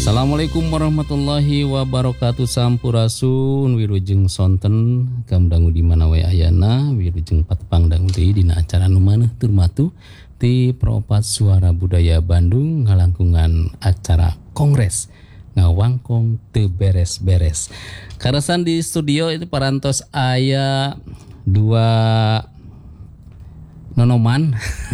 Assalamualaikum warahmatullahi wabarakatuh. Sampurasun wirujeng sonten kamdangu di mana wae ayana wirujeng patepang dangu deui dina acara nu maneuh turmatu ti Propat Suara Budaya Bandung ngalangkungan acara Kongres ngawangkong teu beres-beres. Karasan di studio itu parantos aya dua nonoman.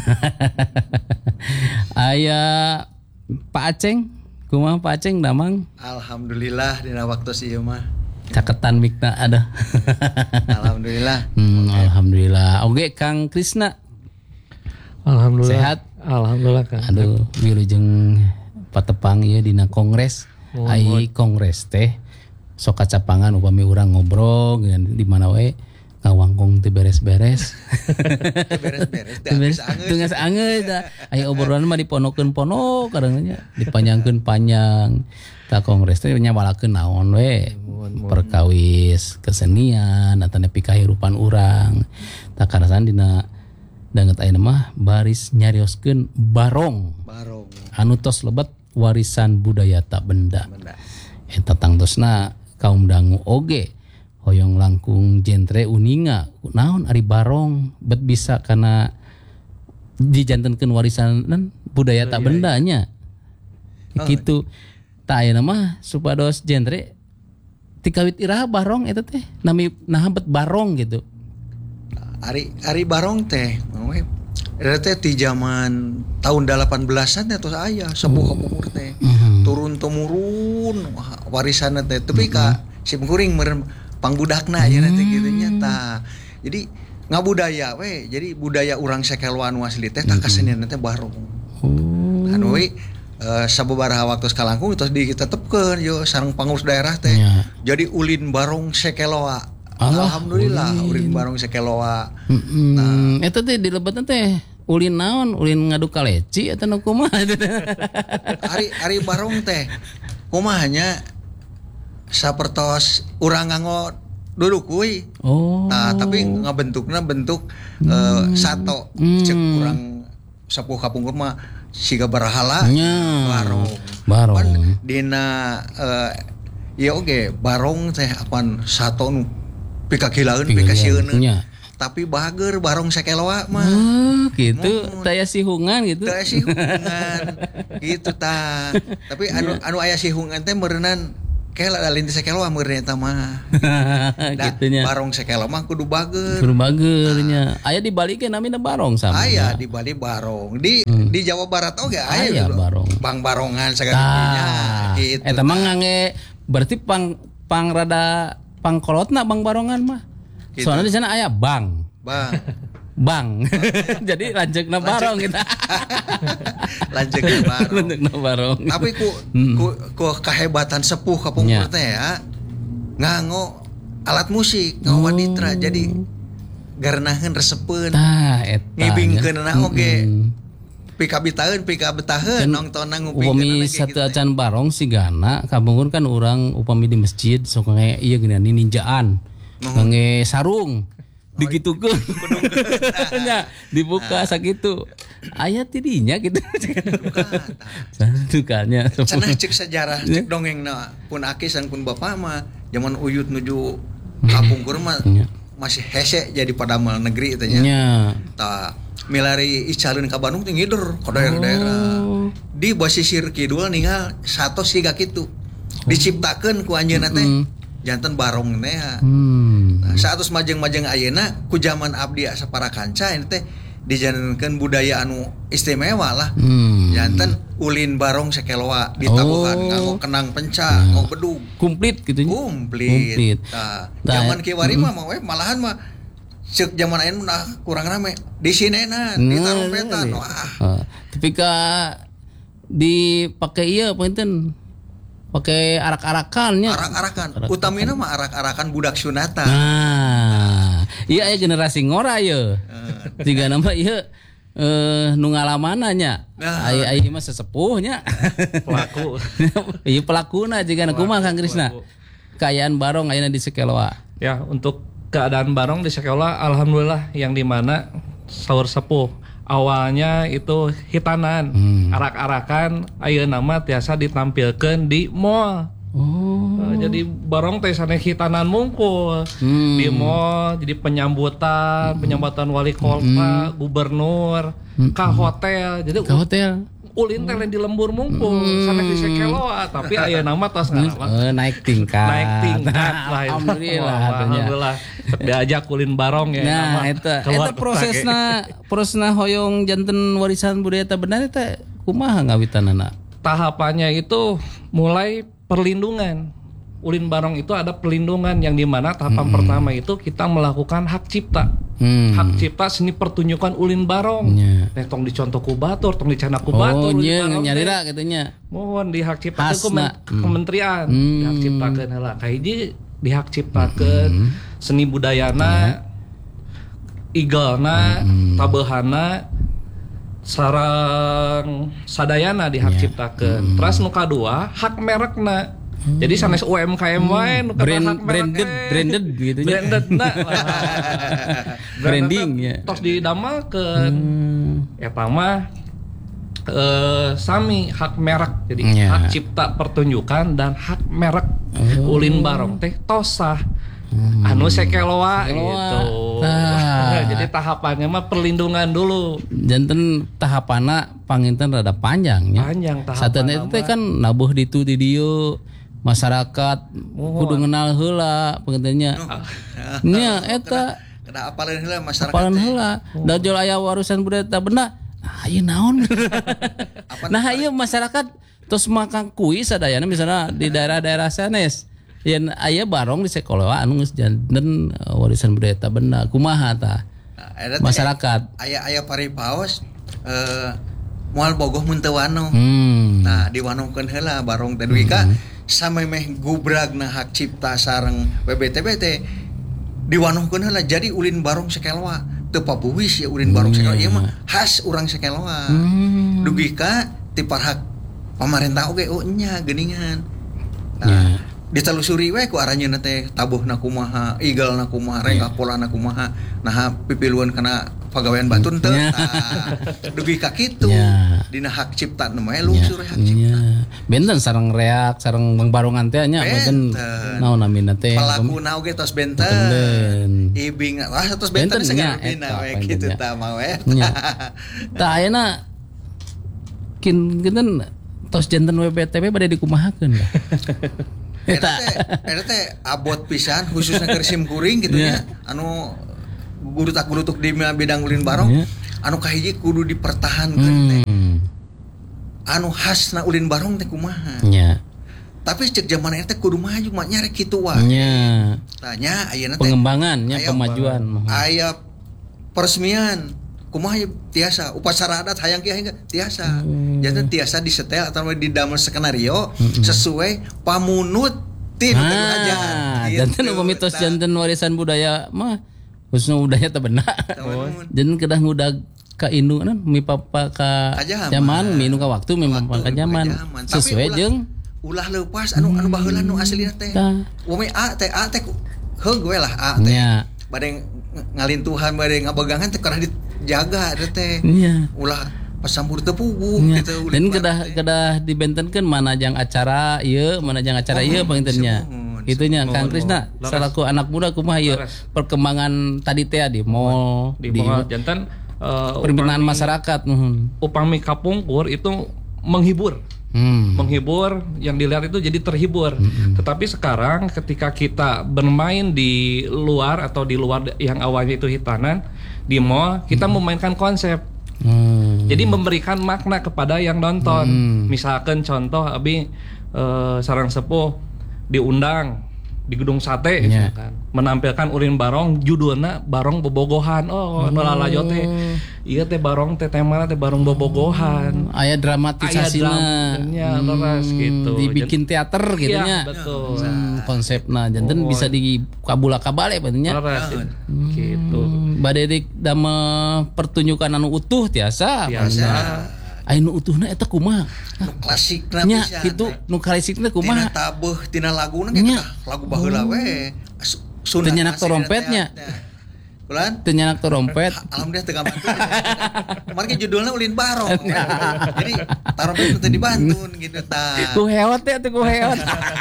Aya Pak Aceng, kumaha Pak Aceng damang? Alhamdulillah dina waktu ieu mah. Caketan mikna ada. Alhamdulillah. Alhamdulillah. Oke Kang Krisna. Alhamdulillah. Sehat? Alhamdulillah Kang. Aduh, wilujeng patepang ieu dina kongres. Ai kongres teh sok kacapangan upami urang ngobrol di mana we ngawangkong teu beres-beres. Beres-beres teu geus angeut da. Aya obrolan mah diponokeun-ponok kadang-kadang dipanjangkeun panjang. Ta kongres teh nyawalakeun naon we? Perkawis, kesenian, atau nepi kahirupan urang. Ta karasan dina danget ayeuna mah baris nyarioskeun barong. Anu tos lebet warisan budaya tak benda. Eta tangtosna kaum dangu oge hoyong langkung jentre uninga naon ari barong bet bisa kana dijantenkeun warisan budaya tak bendanya. Kitu ta ayeuna mah supados jentre ti kawit iraha barong eta teh nami naha bet barong gitu. Ari barong teh eta teh ti zaman tahun 18-an atuh aya sepuh umur teh. Turun temurun warisanna teh tapi ka si kuring meureun pangbudakna ayeuna teh kitu nya tah. Jadi ngabudaya we. Jadi budaya urang sakeloa anu asli teh tah kasenian teh barong. Anu we sababaraha waktu sekalangkung terus ditetepkeun yo sareng pangurus daerah teh. Jadi ulin barong sakeloa. Alhamdulillah ulin barong sakeloa. Nah, eta teh dilebetna teh ulin naon? Ulin ngadu kaleci eta nu kumaha? Ari barong teh kumahanya sapertos urang nganggo duduk kuy. Nah, tapi ngabentukna bentuk sato. Cek urang sapuh kapungkur mah siga barahala barong. Pan dina ieu oge barong teh apan sato nu pikakilaeun pikasieun. Tapi bager barong sakeloa mah. Gitu. Taya sihungan gitu. Taya sihungan. Gitu tah. Tapi anu aya sihungan teh meureunnan kela dalin sakeloa meureun eta mah. Gitunya. Barong sakeloa mah kudu bager. Kudu bager nya. Aya di Bali ge namina barong sama. Aya di Bali barong. Di Jawa Barat oge aya barong. Bang barongan sagadinya gitu. Eta mah ngange berarti pang rada pangkolotna bang barongan mah. Gitu. Soalnya di sana aya bang. Jadi lanjutna barong kita. Lanjutna barong. Tapi ku kahebatan sepuh kapungkur teh ya. Nganggo alat musik, nganggo waditra. Jadi garenaheun resepeun. Tah eta. Ngibingkeunna oge. Pika betaheun nongtonna ngupingkeun. Upami satu acan barong sigana kapungkur kan urang upami di masjid sok nge ieu geunan ninjaan. Nge sarung digitukeun nya dibuka sakitu aya tidinya gitu dukanya cenah cek sejarah cek dongengna pun akisan pun bapak mah zaman uyut nuju kapungkur mah masih hese jadi padamal negeri teh nya tah milari icaleun ka Bandung teh ngider ka daerah-daerah di basisir kidul ninggal satos siga kitu diciptakeun ku anjeunna teh janten barong teh. Nah, saat majeng-majeng ayeuna ku zaman abdi sapara kanca ini teh dijanenkeun budaya anu istimewa lah. Janten ulin barong sakeloa ditabuhan nganggo kenang penca, nganggo bedug. Komplit gitu nya. Komplit. Nah, zaman kiwari mah malahan mah ceuk zaman ayeuna mah kurang rame. Di sinenan, di tarumpetan. Tapi ka dipake ieu punten pakai arak-arakannya. Arak-arakan. Utamina mah arak-arakan budak sunatan. Nah, iya aya generasi ngora ye. Tiga nama ieu nu ngalamananya. Ai mah sesepuhnya. Pelaku. Ieu pelakuna jigana kumaha Kang Krisna? Kaayaan barong ayeuna di Sakeloa. Ya, untuk keadaan barong di Sakeloa alhamdulillah yang di mana saur sepuh awalnya itu hitanan, arak-arakan, ayeuna nama tiasa ditampilkan di mall. Jadi barong teh sana hitanan mungkul di mall, jadi penyambutan wali kota, gubernur, ke hotel. Jadi ke hotel. Ulin teh di lembur mungkul, sana di Sekeloa, tapi ayeuna nama tos naik tingkat. Lah. Alhamdulillah. Diajak ulin barong ya. Nah, eta prosesna hoyong janten warisan budaya teh benar teh kumaha ngawitanana? Tahapannya itu mulai perlindungan. Ulin barong itu ada perlindungan yang dimana tahapan pertama itu kita melakukan hak cipta. Hak cipta seni pertunjukan ulin barong. Tong dicontoh ku batur, tong dicana ku batur. Nyarira katanya. Mohon di hak cipta itu kementerian. Di hak ciptakeun heula. Kahiji di hak ciptakeun seni budayana, igalna, tabeuhanna, sareng sadayana di hak ciptakeun. Terus nu kadua hak merekna. Jadi sanes UMKM wae nu branded gitu nya. Branding ya. Tos didamelkeun. Eta mah sami hak merek. Jadi hak cipta pertunjukan dan hak merek ulin barong teh tosah. Anu Sekeloa gitu. Jadi tahapannya mah perlindungan dulu. Janten tahapanna panginten rada panjang nya. Panjang tahapan. Sateuna itu teh kan nabuh ditu di dieu masyarakat kudu ngenal heula pengennya. Nya eta kada apaleun heula masyarakat. Apaleun heula. Da jol aya warisan budaya teh beuna. Ieu naon? Nah ieu masyarakat tos makan kuis sadayana misalnya di daerah-daerah sanes. Yen aya barong di Sekeloa anu geus janten warisan budaya teh beuna. Kumaha tah? Masyarakat aya paripaos moal bogoh mun teu wano. Nah diwanokeun heula barong teh duwi ka samemeh gubragna hak cipta sareng BBTB teh diwanohkeun heula jadi ulin barong Sekeloa teu pabuwis ya ulin barong Sekeloa ieu mah khas urang Sekeloa. Dugi ka ti parhak pamarentah oge nya geuningan. Nah ditelusuri we ku aranjeunna teh tabuhna kumaha, igalna kumaha, rengga polana kumaha, nah pipiluan kana pagawean batun teu. Dugi ka kitu. Dina hak cipta nu mah lungsur hak cipta. Benten sareng reak sareng bangbarongan teh nya boten naon namina teh. Palakuna oge tos benten. Ibing wah tos benten sagarina we kitu tah mah we. Tah ayeuna kinten tos janten WBTB bade dikumahakeun. Eta teh abot pisan khususnya keur sim kuring gitu nya. Anu gurutak-gurutuk di bidang ulin barong anu kahiji kudu dipertahankeun teh. Anu khasna ulin barong teh kumaha? Tapi cek zaman eta kudu maju mah nya rek kitu wae. Tanya ayeuna teh pengembangan nya pemajuan. Aya peresmian kumaha tiasa upacara adat hayang kieu tiasa. Jadi tiasa disetel atau didamel skenario sesuai pamunut tim aja. Janten mitos janten warisan budaya mah khususnya budaya teh beuna. Janten kedah ngudag ka indungan mipapa ka zaman minu ka waktu memang ka zaman sesuai jeung ulah leupas anu baheula nu aslina teh. Wame a teh heug we lah a teh. Bade ngalintuhan bade ngabegangan teh karena dijaga teh. Ulah pasambur teu puguh gitu. Dan kedah dibentenkeun manajang acara ieu, manajang acara ieu pangintennya. Itunya Kang Krisna selaku anak muda kumaha ieu perkembangan tadi teh di mall di mall janten permintaan masyarakat upami kapungkur itu menghibur. Menghibur, yang dilihat itu jadi terhibur. Tetapi sekarang ketika kita bermain di luar atau di luar yang awalnya itu hitanan di mall, kita memainkan konsep. Jadi memberikan makna kepada yang nonton. Misalkan contoh abi sareng sepuh diundang di gedung sate misalkan menampilkan ulin barong judulna barong bobogohan nu lalajo teh ieu teh barong teh temana teh barong bobogohan aya dramatisasina leres gitu dibikin teater gitu nya betul konsepna janten bisa dikabula-kabale benernya gitu bade damel pertunjukan anu utuh tiasa anu utuhna eta kumaha nu klasikna nya kitu nu klasikna kumaha tina tabuh tina laguna kita lagu baheula we sunat nyenak trompetnya Kulan teu nyanak trompet. Alhamdulillah teu gampang. Margi judulnya Ulin Barong. Jadi trompet teu dibantun gitu tah. Ku heot teh atuh ku heot.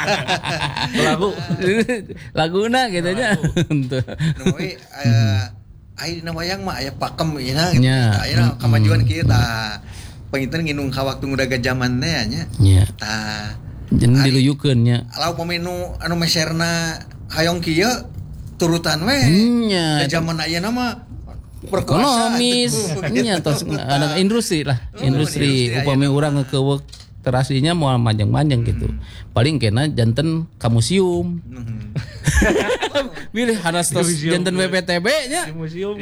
Laguna gitu nya. Nu we aya dina wayang mah aya pakem ieu nya. Aya kamajuan kieu tah. Panginten nginung ka waktu ngudaga zaman teh nya. Nya. Tah. Jeung diluyukeun nya. Lauk pamenu anu meserna hayong kieu turutan we. Nya. Zaman ayeuna mah ekonomis. Nya tos ada industri lah. Industri upami urang ngekeuweuk terasinya moal manjang-manjang gitu. Paling kena janten ka museum. Pilih hanas tos janten WPTB nya. Di museum.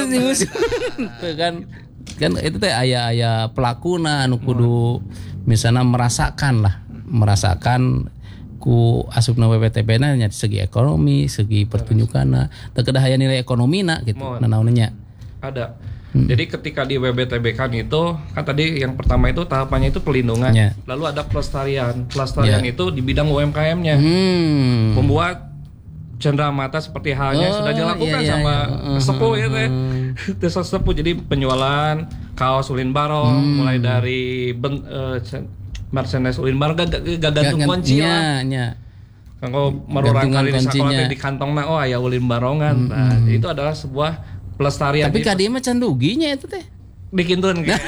Kan itu teh aya pelakuna anu kudu misalnya merasakan ku asupna WPTB na nya segi ekonomi, segi pertunjukanna, teu kedah aya nilai ekonomina gitu. Nanaonnya ada. Jadi ketika di WBTB kan itu kan tadi yang pertama itu tahapannya itu pelindungan, lalu ada pelestarian itu di bidang UMKM-nya, membuat cenderamata seperti halnya sudah dilakukan sama sepuh ya teh. Desa sepuh jadi penjualan kaos Ulin Barong mulai dari merchandise Ulin Barong gagantung kunci lah. Kanggo marurang kali di sakola di kantongna aya Ulin Barongan. Nah, itu adalah sebuah pelestarian. Tapi ka dieu mah can ruginya eta teh. Dikintun gitu.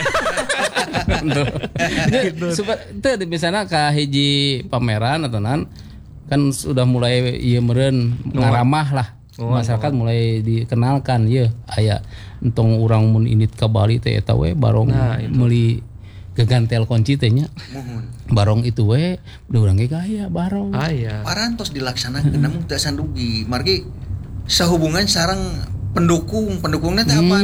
Teu misalna ka hiji pameran atau kan sudah mulai ieu meureun ngaramah lah. Masyarakat mulai dikenalkan ieu aya entong urang mun init ka Bali teh eta we barong meuli gegantel kunci teh nya. Barong itu we urang ge gaya barong. Aya. Parantos dilaksanakeun namun teu sandugi. Margi sahubungan sareng pendukungnya teh apaan?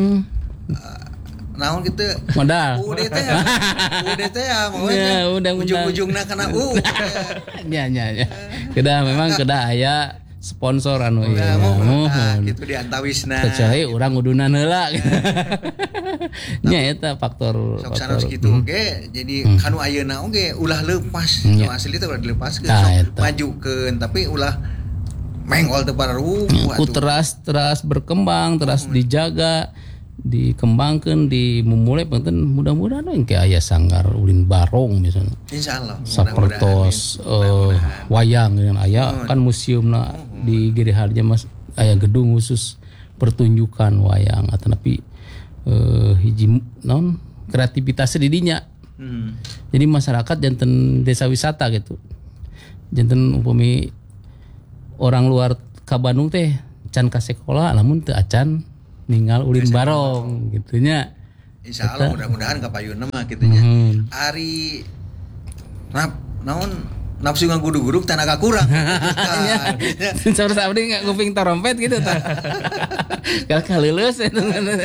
Naon gitu modal. UDT ya maunya ujung-ujungna kana nya. Kedah memang kedah aya sponsor anu ieu. Gitu diantawisna. Kecuali urang udunan heula. Nya eta faktor sanes kitu oge. Jadi kanu ayeuna oge ulah leupas. Nu asli teh ulah dilepaskeun sok majukeun tapi ulah mengol teu pararuh teras berkembang, teras dijaga, dikembangkan, dimulai penting mudah-mudahan engke aya sanggar Ulin Barong misalnya. Insyaallah. Sapertos wayang dengan aya kan museumna di Giri Harja Mas aya gedung khusus pertunjukan wayang ataupun hiji naon kreativitasnya di dinya. Jadi masyarakat janten desa wisata gitu. Janten upami orang luar ka Bandung teh can ka sekolah lamun teu acan ninggal Ulin Barong gitu nya. Insyaallah mudah-mudahan kapayunna mah kitu nya. Ari naon nafsu ngagudug-gudug tenaga kurang. Saur abdi nguping trompet gitu tah. Kalau kaleuleus eta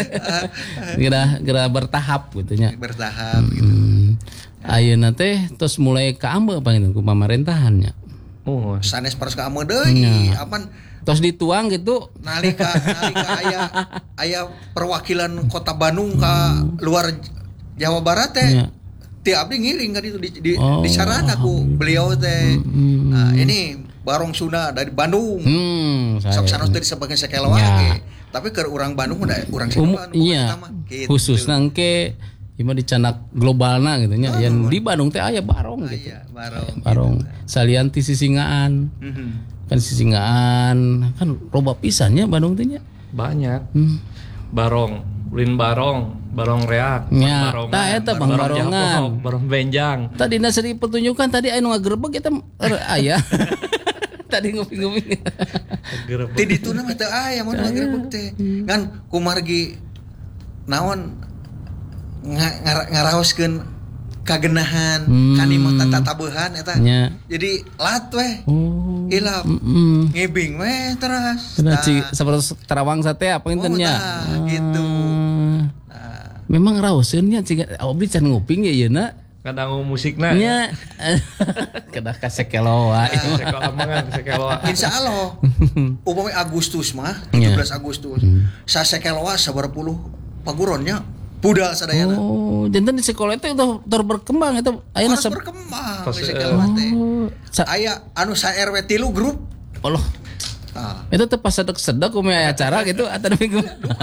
geura bertahap gitu nya. Bertahap gitu. Ayeuna teh tos mulai kaambe panggeunan ku pamerintahan nya. Sanes paras ka ameu deui apan tos dituang gitu nalika aya perwakilan kota Bandung ka luar Jawa Barat teh ti abdi ngiring ka ditu di sarana ku beliau teh. Nah ini Barong Sunda dari Bandung. Sok sanes teh disebutkeun sakeloa ge. Tapi keur urang Bandung udah urang sakeloa gitu. Khususna engke ieu dicanak globalna gitu nya. Yang di Bandung teh aya Barong gitu. Aya Barong. Salian ti Sisingaan. Kan Sisingaan kan loba pisannya Bandung teh nya. Banyak. Barong, Ulin Barong, Barong Reak, Barongan. Tah eta Bang Barongan, Barong Benjang. Tadi na seri pertunjukan tadi anu ngagerebeg eta aya. Tadi nguping-nguping. Ti dituna mah teu aya mun ngagerebeg teh. Ngan kumargi naon ngaraoskeun kagenahan kanimah tatabeuhan eta. Jadi lat weh. Hilap. Ngebing weh teras. Sapertos terawang sate apa intennya. Gitu. Memang raoseun nya ciga abdi can nguping ya yeuna. Kadang musikna. Nya. Kedah ka sekeloa. Sekeloa. Insyaallah. Upami Agustus mah 17 Agustus. Sasekeloa 10 paguronnya budal sadayana. Janten di sekolah itu udah berkembang itu ayeuna berkembang di sekolah teh. Aya anu sa RW 3 grup. Allah. Itu teh pas sedek-sedek kumaha acara gitu atau minggu.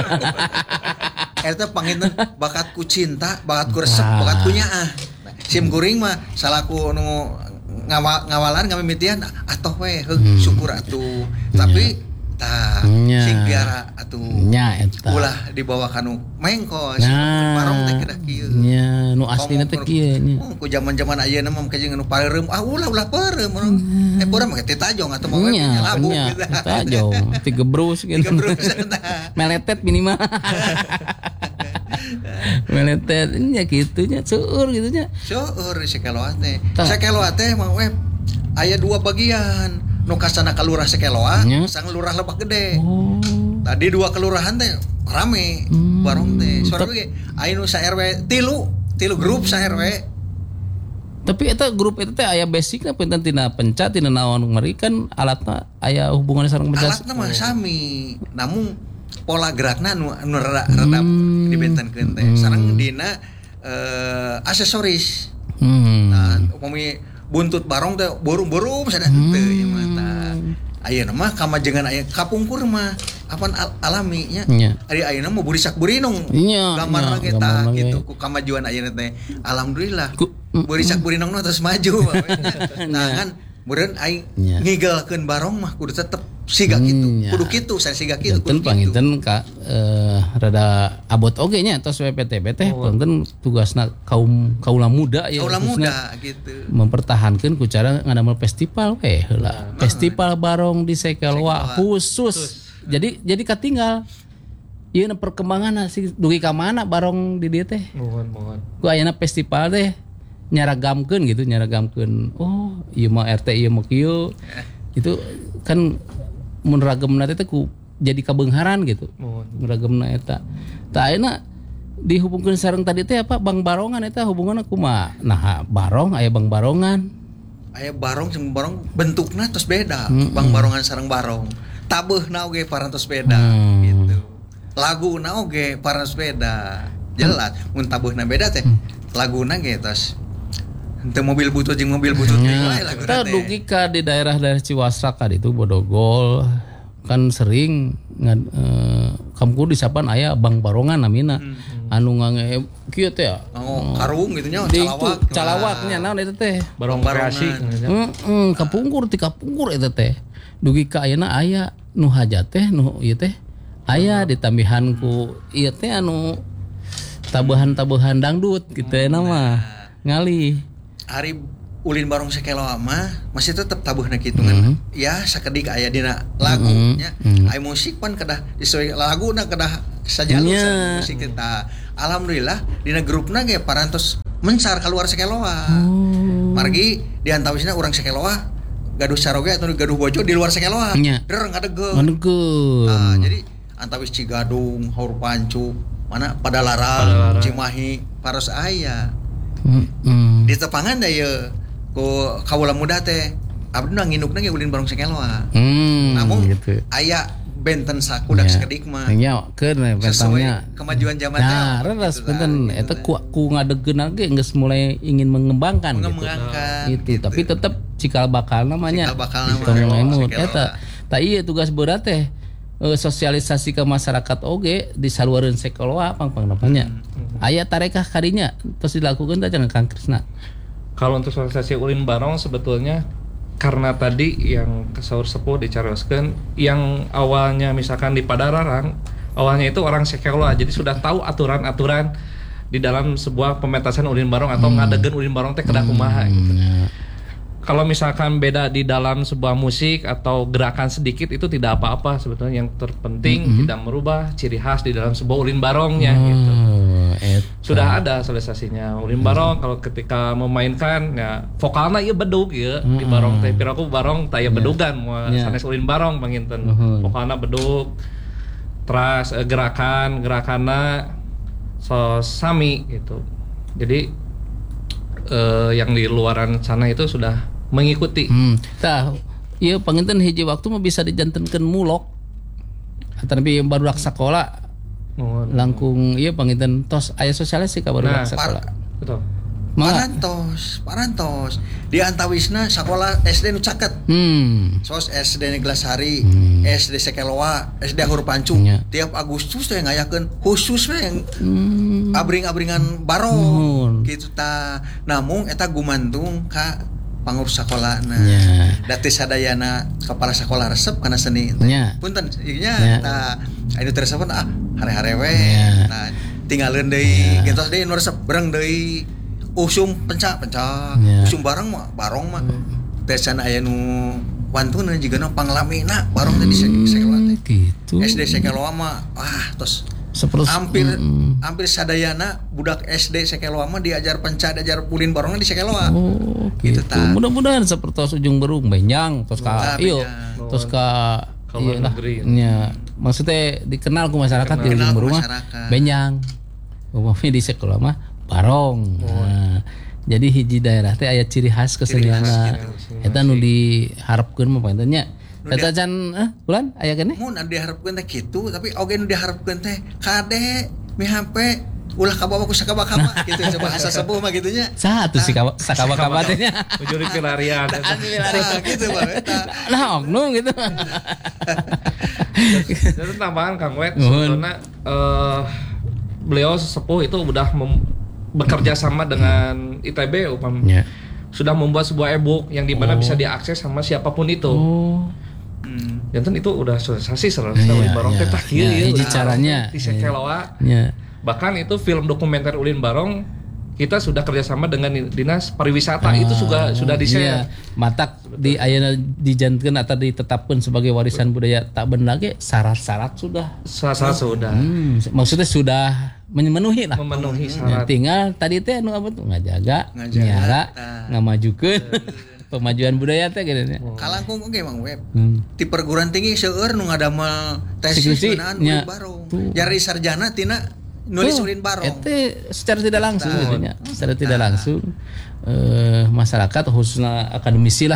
Eta panginten bakatku cinta, bakatku resep, bakatku nyaah. Sim kuring mah salaku nu ngawalan ngamimitian atoh we syukur atuh. Tapi sing biara atuh nya eta ulah dibawa kanu mengkos barong teh kedah kieu nya nu aslina teh kieu nya ku zaman-zaman ayeuna mah kajeng nu pareureum ulah pareureum peureum mah teh tajong atuh mah labu gitu tajong tigebrus gitu meletet minimal meletet nya kitu nya seueur gitu nya seueur sakeloa teh mah we aya dua bagian nu kasana kalurah Sekeloa sang lurah Lebak Gede. Tadi dua kelurahan teh rame barong teh. Soalnya ge aya nu sa-RW 3 grup sa-RW. Tapi eta grup eta teh aya basicna punten tina penca tina naon meri kan alatna aya hubungan sareng penca. Alatna mah sami. Namun pola gerakna nu rada dibentenkeun teh. Sareng dina aksesoris. Nah, upami buntut barong teh borum-borum sada teu ieu mah tah. Ayeuna mah kamajengan aya kapungkur mah apaan alami nya. Ari ayeuna mah burisak burinong. Gambar ge tah gitu ku kamajuan ayeuna teh. Alhamdulillah. Burisak burinong terus maju. Nah kan meureun aing ngigelkeun barong mah kudu tetep siga kitu. Kudu kitu saya siga kitu. Janten panginten ka rada abot oge nya tos WPTB teh punten tugasna kaula muda ya. Kaula muda gitu. Mempertahankeun ku cara ngadamel festival we heula. Festival barong di Sekeloa khusus. Jadi katinggal ieu perkembangan si dugi ka mana barong di dieu teh. Mohon. Ku ayeuna festival teh nyaragamkeun oh ieu mah RT ieu mah kieu itu kan mun ragemna teh ku jadi kabeungharan gitu ragemna eta tah ayeuna dihubungkeun sareng tadi teh apa Bang Barongan eta hubunganna kumaha nah barong aya Bang Barongan aya barong jeung barong bentukna tos beda Bang Barongan sareng barong tabeuna oge parantos beda gitu laguna oge parantos beda jelas mun tabeuna beda teh laguna ge tos teu mobil butut jeung mobil butut lain lagu teh. Dugi ka di daerah-daerah Ciwasra ka ditu Bodogol kan sering kamku disapan aya Bang Barongan namina anu ngange kieu teh karung gitu nya calawaknya naon eta teh barong kreasi kapungkur ti kapungkur eta teh dugi ka ayeuna aya nu hajat teh nu ieu teh aya ditambihan ku ieu teh anu tabuhan dangdut gitu mah ngali hari ulin barong Sekeloa mah masih tetep tabuhna kitu kan ya sakedik aya dina lagunya aya musik pan kedah disesuai laguna kedah sajalur musik kita alhamdulillah dina grupna ge parantos mencar keluar Sekeloa margi diantawisna urang Sekeloa gaduh saroge atau gaduh bojo di luar Sekeloa der ngadegeun nah jadi antawis Cigadung Haur Pancu mana pada Larang Cimahi paros aya di tepangan da ye ku kaula muda teh abdi nginukna ge ulin barong Sekeloa namun gitu. Aya benten sakudak sakedik mah nya keun bentangnya kemajuan zaman teh nah reres benten eta ku ngadegeun ge geus mulai ingin mengembangkan gitu tapi tetep cikal bakal namanya eta tah ieu tugas berat teh sosialisasi ke masyarakat oge di salureun Sekeloa pang-pangna aya tarekah kadinya terus dilakukan teh jangan Kang Krisna. Kalau untuk sosialisasi ulin barong sebetulnya karena tadi yang kesaur sepuh dicaroskeun yang awalnya misalkan di Padararang awalnya itu orang Sekeloa jadi sudah tahu aturan-aturan di dalam sebuah pementasan ulin barong atau ngadegeun ulin barong teh kedah kumaha gitu. Kalau misalkan beda di dalam sebuah musik atau gerakan sedikit itu tidak apa-apa sebetulnya yang terpenting tidak merubah ciri khas di dalam sebuah ulin barongnya gitu. Sudah ada sosialisasinya ulin barong kalau ketika memainkan ya vokalna ieu bedug ya di barong teh piraku barong taya bedugan moal sanes ulin barong panginten vokalna bedug terus gerakanna so sami gitu. Jadi yang di luaran sana itu sudah mengikuti. Tah, ieu panginten hiji waktu mah bisa dijantenkeun mulok. Tapi barudak sakola langkung ieu panginten tos aya sosialisasi ka barudak sakola. Betul. parantos di antawisna sekolah SD nu caket sos SD Neglasari SD Sekeloa SD Hur Pancu tiap Agustus teh ngayakeun khusus we abring-abringan barong gitu ta namun eta gumantung ka pangurus sekolahna dati sadayana kepala sekolah resep kana seni punten nya ta anu tersebut hare-hare we tinggalin deui gentos deui nu resep bereng deui usum pencak usum barang mah tesan aya nu wantuna jigana panglamina barang tadi sekolah gitu SD Sekeloa mah tos hampir sadayana budak SD Sekeloa mah diajar pencak diajar pulin barangna di Sekeloa gitu mudah-mudahan sapertos ujung berung benjang tos ka tos ka ieu lah nya maksudnya dikenal ku masyarakat di ujung berung benjang umumnya di Sekeloa mah barong. Jadi hiji daerah teh aya ciri khas kesenianna. Eta nu diharapkeun mah poe nya. Eta can bulan aya keneh? Mun diharapkeun teh kitu, tapi oge nu diharapkeun teh kade mihampe ulah kabawa ku sakaba-kaba gitu coba asa sepuh mah kitu nya. Saha atuh si sakaba-kaba teh nya? Ujuri pilarian. Gitu Bang eta. Nah, oknum gitu. Jadi tambahan Kang Wet sebetulnya beliau sepuh itu udah bekerja sama dengan ITB umpamanya sudah membuat sebuah e-book yang dimana bisa diakses sama siapapun itu. Dan itu udah sensasi Ulin Barong teh tah kieu hiji caranya di Sekeloa. Bahkan itu film dokumenter Ulin Barong kita sudah kerjasama dengan Dinas Pariwisata itu sudah di-share. Matak di ayeuna dijanjikan atau ditetapkan sebagai warisan budaya tak benda ge syarat-syarat sudah. Maksudnya sudah memenuhi lah. Memenuhi syarat. Tinggal tadi teh anu apa tuh ngajaga, nyara, ngamajukeun pemajuan budaya teh gitu nya. Kalangkung oge Mang Web. Ti perguruan tinggi seueur nu ngadamel tesis ngeunaan Ulin Barong. Jari sarjana tina nulis Ulin Barong. Itu secara tidak langsung gitu secara tidak langsung masyarakat khususnya akademisi lah.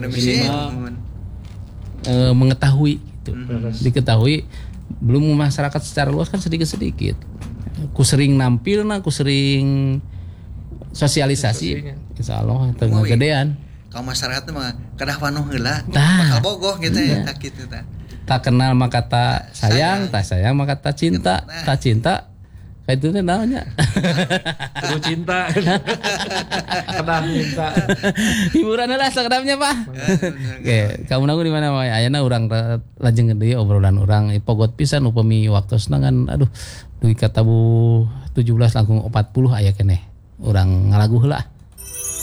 Mengetahui gitu. Diketahui belum masyarakat secara luas kan sedikit-sedikit. Ku sering nampil ku sering sosialisasi insyaallah teu ngagedean. Kalau masyarakat mah kadah panoh heula bakal bogoh gitu ya kitu tah. Tak kenal maka tak sayang, tak sayang maka tak cinta, tak cinta kayak itu teh naonnya. Kudu cinta. Kedah cinta. Hiburan lah sakedapnya Pak. Oke, kamu naku di mana wae? Ayeuna urang lajeng gede obrolan urang pogot pisan upami waktosna kan aduh dugi ka tabu 17 langkung 40 aya keneh. Urang ngalagu heula.